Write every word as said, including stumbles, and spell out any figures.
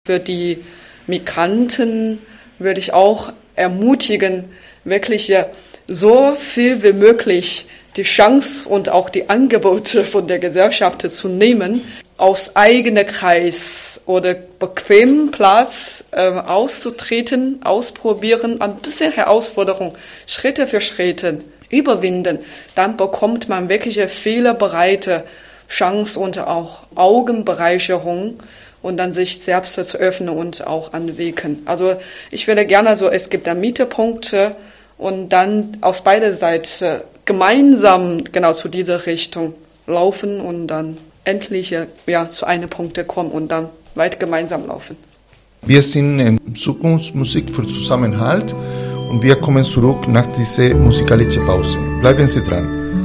Für die Migranten würde ich auch ermutigen, wirklich so viel wie möglich die Chance und auch die Angebote von der Gesellschaft zu nehmen, aus eigenem Kreis oder bequemem Platz äh, auszutreten, ausprobieren, ein bisschen Herausforderung, Schritte für Schritte überwinden. Dann bekommt man wirklich viele breite Chance und auch Augenbereicherung und dann sich selbst zu öffnen und auch anwirken. Also ich würde gerne so, es gibt da Mittelpunkte und dann aus beider Seiten gemeinsam genau zu dieser Richtung laufen und dann endlich ja, zu einem Punkt kommen und dann weit gemeinsam laufen. Wir sind in Zukunftsmusik für Zusammenhalt und wir kommen zurück nach dieser musikalischen Pause. Bleiben Sie dran.